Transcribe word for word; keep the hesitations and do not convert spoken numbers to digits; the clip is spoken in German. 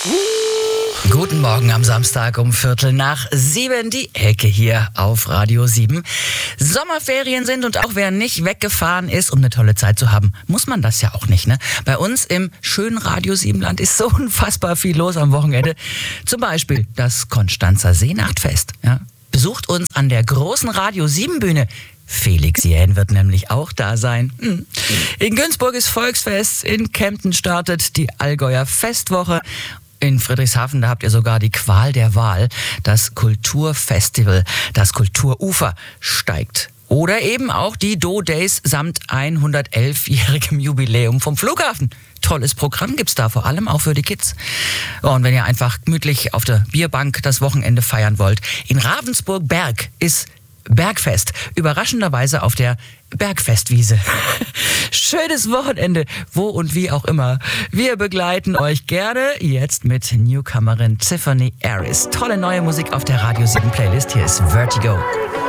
Guten Morgen am Samstag um Viertel nach sieben, die Ecke hier auf Radio sieben. Sommerferien sind und auch wer nicht weggefahren ist, um eine tolle Zeit zu haben, muss man das ja auch nicht, ne? Bei uns im schönen Radio sieben Land ist so unfassbar viel los am Wochenende. Zum Beispiel das Konstanzer Seenachtfest, ja? Besucht uns an der großen Radio sieben Bühne. Felix Jähn wird nämlich auch da sein. In Günzburg ist Volksfest, in Kempten startet die Allgäuer Festwoche. In Friedrichshafen, da habt ihr sogar die Qual der Wahl. Das Kulturfestival, das Kulturufer steigt. Oder eben auch die Do-Days samt hundertelf-jährigem Jubiläum vom Flughafen. Tolles Programm gibt's da, vor allem auch für die Kids. Und wenn ihr einfach gemütlich auf der Bierbank das Wochenende feiern wollt, in Ravensburg-Berg ist Bergfest. Überraschenderweise auf der Bergfestwiese. Schönes Wochenende, wo und wie auch immer. Wir begleiten euch gerne jetzt mit Newcomerin Tiffany Harris. Tolle neue Musik auf der Radio sieben Playlist. Hier ist Vertigo.